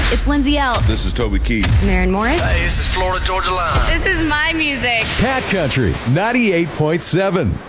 It's Lindsay L. This is Toby Keith. Maren Morris. Hey, this is Florida Georgia Line. This is my music. Cat Country 98.7.